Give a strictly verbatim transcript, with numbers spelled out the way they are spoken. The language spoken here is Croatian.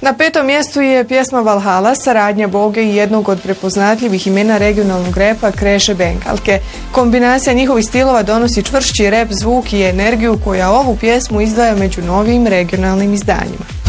Na petom mjestu je pjesma Valhalla, saradnja Boge i jednog od prepoznatljivih imena regionalnog repa Kreše Bengalke. Kombinacija njihovih stilova donosi čvršći rep zvuk i energiju koja ovu pjesmu izdvaja među novim regionalnim izdanjima.